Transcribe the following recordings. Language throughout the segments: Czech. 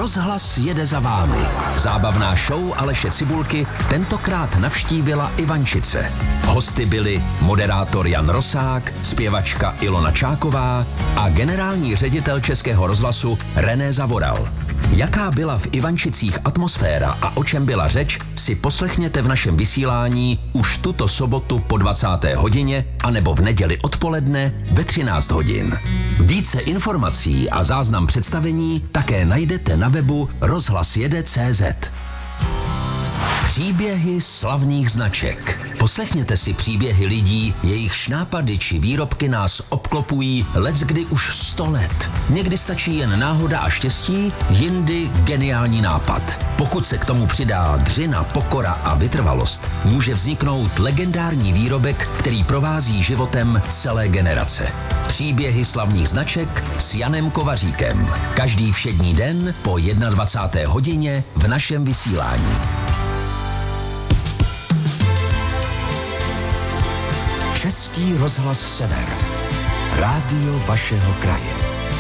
Rozhlas jede za vámi. Zábavná show Aleše Cibulky tentokrát navštívila Ivančice. Hosty byli moderátor Jan Rosák, zpěvačka Ilona Čáková a generální ředitel Českého rozhlasu René Zavoral. Jaká byla v Ivančicích atmosféra a o čem byla řeč, si poslechněte v našem vysílání už tuto sobotu po 20. hodině anebo v neděli odpoledne ve 13 hodin. Více informací a záznam představení také najdete na webu rozhlasjede.cz. Příběhy slavných značek. Poslechněte si příběhy lidí, jejichž nápady či výrobky nás obklopují leckdy už 100 let. Někdy stačí jen náhoda a štěstí, jindy geniální nápad. Pokud se k tomu přidá dřina, pokora a vytrvalost, může vzniknout legendární výrobek, který provází životem celé generace. Příběhy slavných značek s Janem Kovaříkem. Každý všední den po 21. hodině v našem vysílání. Český rozhlas Sever. Rádio vašeho kraje.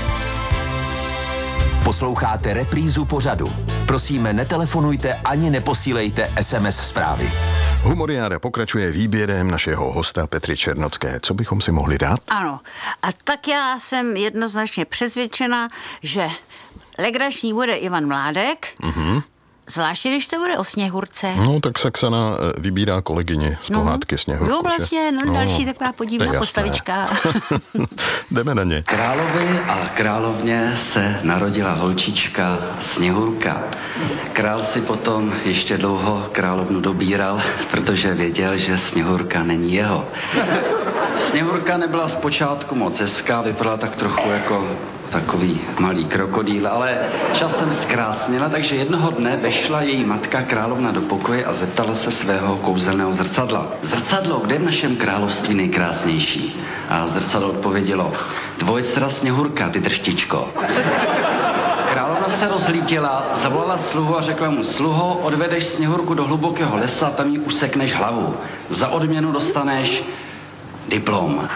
Posloucháte reprízu pořadu. Prosíme, netelefonujte ani neposílejte SMS zprávy. Humoriáda pokračuje výběrem našeho hosta Petry Černocké. Co bychom si mohli dát? Ano, a tak já jsem jednoznačně přesvědčena, že legrační bude Ivan Mládek, zvláště když to bude o Sněhurce. No, tak Saxana vybírá kolegyně z pohádky Sněhurku. Jo, vlastně, další taková podivná postavička. Jdeme na ně. Královi a královně se narodila holčička Sněhurka. Král si potom ještě dlouho královnu dobíral, protože věděl, že Sněhurka není jeho. Sněhurka nebyla zpočátku moc hezká, vypadala tak trochu jako takový malý krokodýl, ale časem zkrásněla, takže jednoho dne vešla její matka královna do pokoje a zeptala se svého kouzelného zrcadla. Zrcadlo, kde je v našem království nejkrásnější? A zrcadlo odpovědělo, tvoje dcera Sněhurka, ty drštičko. Královna se rozlítila, zavolala sluhu a řekla mu, sluho, odvedeš Sněhurku do hlubokého lesa, tam jí usekneš hlavu. Za odměnu dostaneš diplom.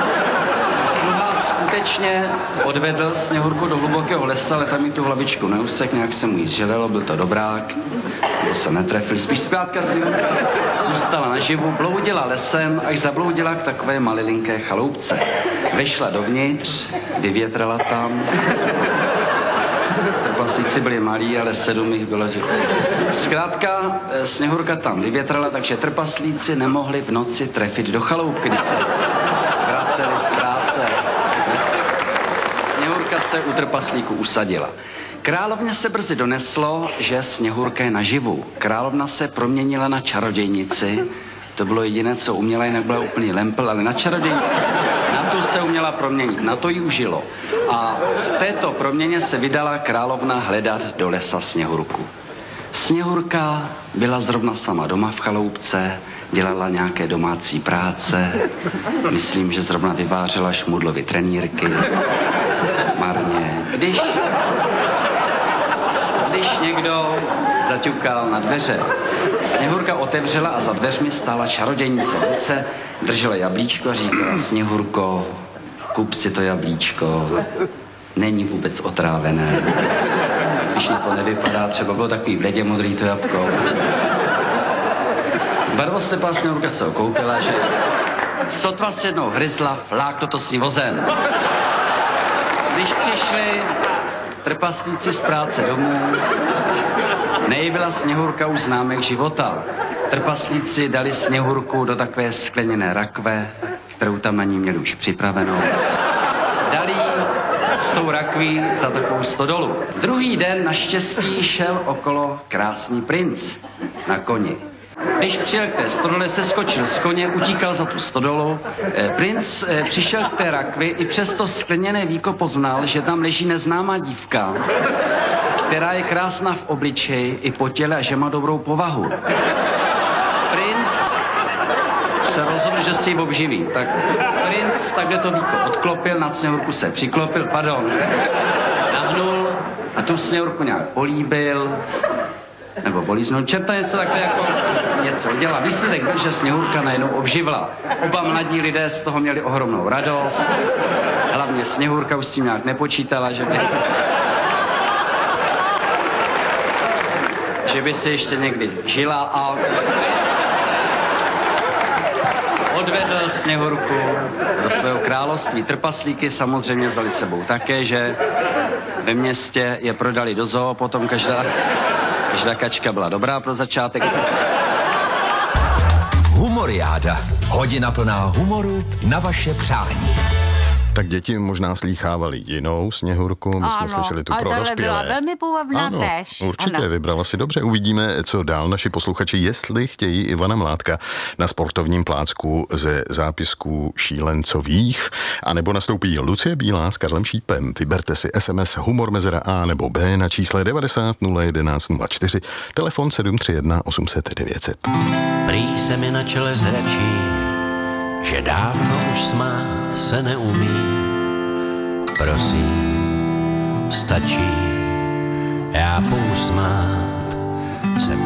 Sluha skutečně odvedl Sněhurku do hlubokého lesa, ale tam jí tu hlavičku neusek, nějak se mu jí zželelo, byl to dobrák, byl se netrefil. Spíš zpátka Sněhurka zůstala naživu, bloudila lesem, až zabloudila k takové malilinké chaloupce. Vešla dovnitř, vyvětrala tam. Trpaslíci byli malí, ale 7 jich bylo. Zkrátka Sněhurka tam vyvětrala, takže trpaslíci nemohli v noci trefit do chaloupky, když se vraceli z práce. Sněhurka se u trpaslíků usadila. Královně se brzy doneslo, že Sněhurka je naživu. Královna se proměnila na čarodějnici. To bylo jediné, co uměla, jinak byla úplný lempl, ale na čarodějnici. Na tu se uměla proměnit, na to jí užilo. A v této proměně se vydala královna hledat do lesa Sněhurku. Sněhurka byla zrovna sama doma v chaloupce, dělala nějaké domácí práce. Myslím, že zrovna vyvářela šmudlovy trenýrky. Marně. Když někdo zaťukal na dveře, Sněhurka otevřela a za dveřmi stála čarodějnice v ruce, držela jablíčko a říkala, Sněhurko, kup si to jablíčko, není vůbec otrávené. Když na to nevypadá, třeba bylo takový bledě modrý to jabko. Barvoslepá Sněhurka se ho koupila, že sotva se jednou hryzla, fláklo to s ní vozem. Když přišli trpaslíci z práce domů, nejbyla Sněhurka už známek života. Trpaslíci dali Sněhurku do takové skleněné rakve, kterou tam na ní měli už připravenou. Dali s tou rakví za takovou stodolu. Druhý den naštěstí šel okolo krásný princ na koni. Když přijel k té stodole, se skočil z koně, utíkal za tu stodolu. Princ přišel k té rakvi, i přes to skleněné víko poznal, že tam leží neznámá dívka, která je krásná v obličeji i po těle a že má dobrou povahu. Princ se rozhodl, že si ji obživí. Tak princ takhle to víko odklopil, nad Sněhurku se přiklopil, nahnul a tu Sněhurku nějak políbil, nebo políznul čerta, něco takové jako něco udělal. Výsledek byl, že Sněhurka najednou obživla. Oba mladí lidé z toho měli ohromnou radost. Hlavně Sněhurka už s tím nějak nepočítala, že by že by se ještě někdy žila a odvedl Sněhurku do svého království. Trpaslíky samozřejmě vzali s sebou také, že ve městě je prodali do zoo, potom každá kačka byla dobrá pro začátek. Humoriáda. Hodina plná humoru na vaše přání. Tak děti možná slýchávali jinou Sněhurku, my jsme slyšeli tu pro dospělé. Ale byla velmi půvabná ano, též. Určitě, ano. Vybrala si dobře. Uvidíme, co dál naši posluchači, jestli chtějí Ivana Mládka na sportovním plácku ze zápisků šílencových, anebo nastoupí Lucie Bílá s Karlem Šípem. Vyberte si SMS humor mezera A nebo B na čísle 90 011 04, telefon 731 800 900. Prý se mi na čele zračí, že dávno už smát se neumí. Prosím, stačí, já pousmát se